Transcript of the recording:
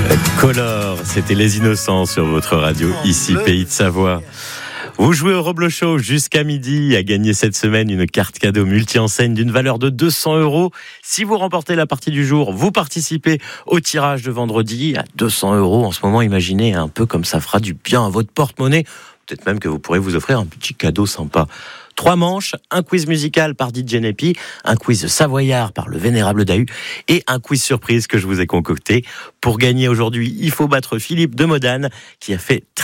Color, c'était Les Innocents sur votre radio, ici Pays de Savoie. Vous jouez au Roblo Show jusqu'à midi à gagner cette semaine une carte cadeau multi-enseigne d'une valeur de 200 €. Si vous remportez la partie du jour, vous participez au tirage de vendredi à 200 €. En ce moment, imaginez un peu comme ça fera du bien à votre porte-monnaie. Peut-être même que vous pourrez vous offrir un petit cadeau sympa. 3 manches, un quiz musical par DJ Nepi, un quiz savoyard par le vénérable Dahu et un quiz surprise que je vous ai concocté. Pour gagner aujourd'hui, il faut battre Philippe de Modane qui a fait